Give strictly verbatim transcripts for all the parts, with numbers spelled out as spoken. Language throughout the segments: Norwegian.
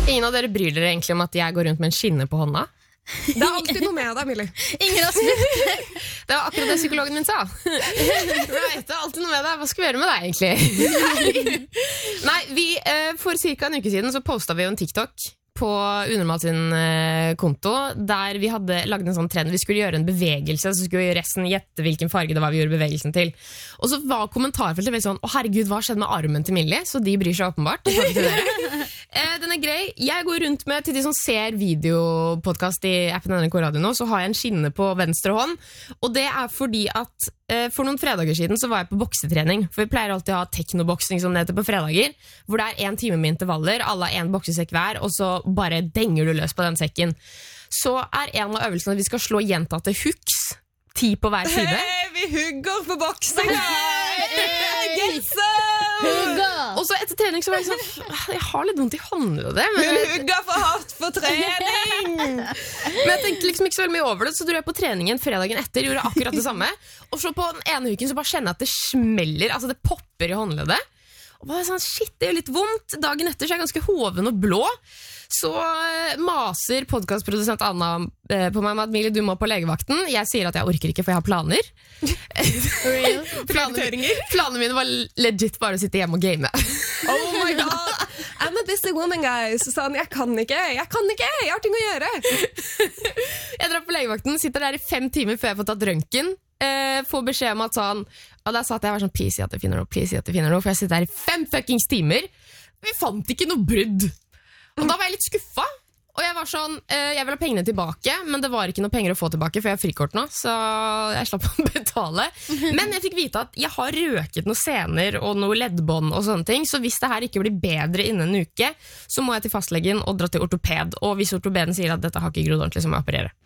Ingen av dere bryr dere egentlig om at jeg går rundt med en skinne på hånda? Det er alltid noe med deg, Millie. Ingen har spurt. Det var akkurat det psykologen min sa. Right, det er alltid noe med deg. Hva skal vi gjøre med deg, egentlig? Nei, vi, eh, for cirka en uke siden så postet vi jo en TikTok på Unormalt sin eh, konto, der vi hadde laget en sånn trend. Vi skulle gjøre en bevegelse, så skulle resten gjette hvilken farge det var vi gjorde bevegelsen til. Og så var kommentarfeltet veldig sånn, å herregud, hva skjedde med armen til Millie? Så de bryr seg åpenbart. eh, den er grei. Jeg går rundt med, til de som ser videopodcast i appen N R K Radio nå, så har jeg en skinne på venstre hånd, og det er fordi at eh, for noen fredager siden så var jeg på boksetrening, for vi pleier alltid å ha teknoboksing som det heter på fredager, hvor det er en time med intervaller, alle har en boksesekk hver, og så bare denger du løs på den sekken. Så er en av øvelsene at vi skal slå gjentatte hooks, ti på hver side. Hey, vi hugger på boksing! Yes! Hugger! Og så etter trening så var jeg sånn, jeg har litt vondt i håndleddet. Men Hun hugger for hardt for trening! Men jeg tenkte liksom ikke så veldig mye over det, så dro jeg på treningen fredagen etter, gjorde akkurat det samme. Og så på den ene uken så bare kjenner jeg at det smeller, altså det popper i håndleddet. Og bare sånn, shit, det gjør litt vondt. Dagen etter så er jeg ganske hoven og blå. Så maser podcastprodusent Anna eh, på meg med at Millie, du må på legevakten. Jeg sier at jeg orker ikke, for jeg har planer. planene, planene mine var legit bare å sitte hjemme og game. Oh my god, I'm a busy woman, guys. Sånn, jeg kan ikke, jeg kan ikke, jeg har ting å gjøre. Jeg drar på legevakten, sitter der i fem timer før jeg får tatt røntgen. Eh, får beskjed om at sånn, og der satt jeg var sånn, please si at jeg finner noe, please si at jeg finner noe, for jeg sitter der i fem fuckings timer. Vi fant ikke noe brudd. Og da var jeg litt skuffa. Og jeg var sånn, eh, jeg vil ha pengene tilbake, men det var ikke noe penger å få tilbake, for jeg har frikort nå, så jeg slapp å betale. Men jeg fikk vite at jeg har røket noen sener og noen leddbånd og sånne ting, så hvis det her ikke blir bedre innen en uke, så må jeg til fastlegen og dra til ortoped. Og hvis ortopeden sier at dette har ikke grodd ordentlig, så må jeg operere.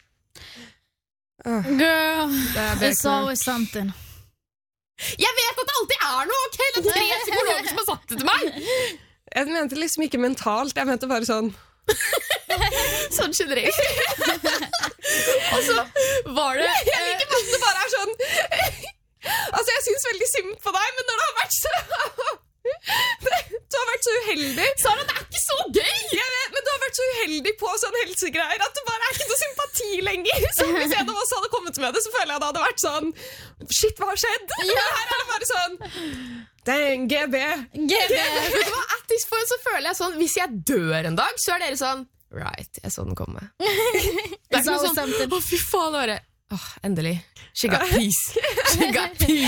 Girl, it's always something. Jeg vet at det alltid er noe, ok? Det er tre psykologer som har sagt det til meg. Jeg mente liksom ikke mentalt, jeg mente bare sånn. Sånn generelt. Og så var det Jeg liker at det bare er sånn. Altså, jeg synes veldig synd på deg, men når det har vært så du har vært så uheldig. Sara, det er ikke så gøy. Jeg vet, men du har vært så uheldig på sånn helsegreier at det bare er ikke noe sympati lenger. Så hvis en av oss hadde kommet med det, så føler jeg det hadde vært sånn, shit, hva har skjedd? Ja. Her er det bare sånn, dang, G B. G B. Vet du hva, at this point så føler jeg sånn, hvis jeg dør en dag, så er dere sånn, right, jeg så den komme. Det er ikke noe sånn, å fy faen, det var det. Åh, endelig. She got peace. She got peace.